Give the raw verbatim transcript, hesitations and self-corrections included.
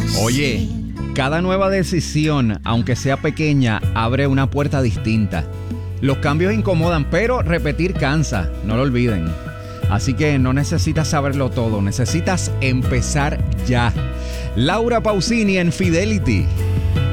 Oye, cada nueva decisión, aunque sea pequeña, abre una puerta distinta. Los cambios incomodan, pero repetir cansa, no lo olviden. Así que no necesitas saberlo todo, necesitas empezar ya. Laura Pausini en Fidelity.